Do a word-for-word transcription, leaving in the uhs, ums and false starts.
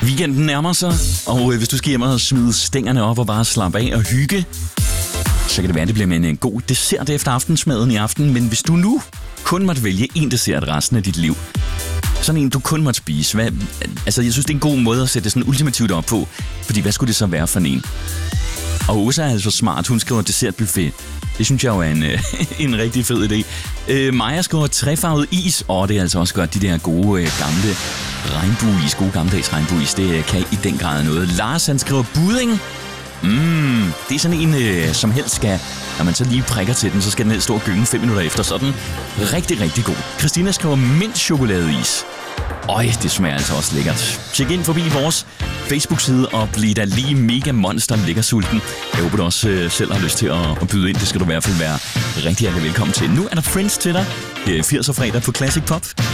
Weekenden nærmer sig, og hvis du skal hjem og smide stængerne op og bare slappe af og hygge, så kan det være, at det bliver med en god dessert efter aftensmaden i aften. Men hvis du nu kun måtte vælge en dessert resten af dit liv, sådan en, du kun måtte spise, hvad, altså jeg synes, det er en god måde at sætte det sådan ultimativt op på, fordi hvad skulle det så være for en? Og Åsa er altså smart, hun skriver dessertbuffet. Det synes jeg jo er en, øh, en rigtig fed idé. Øh, Maja skriver trefarvet is, og det er altså også godt, de der gode øh, gamle regnbueis, gode gammeldags regnbueis, det øh, kan i den grad noget. Lars, han skriver budding. Mm, det er sådan en, øh, som helst skal, når man så lige prikker til den, så skal den helst stå og gynge fem minutter efter, så er den rigtig, rigtig god. Christina skriver mint chokoladeis. Øj, det smager altså også lækkert. Tjek ind forbi vores Facebook-side og bliv da lige mega monster lækker sulten. Jeg håber, du også øh, selv har lyst til at, at byde ind. Det skal du i hvert fald være rigtig hjertelig velkommen til. Nu er der Friends til dig. firserne fredag på Classic Pop.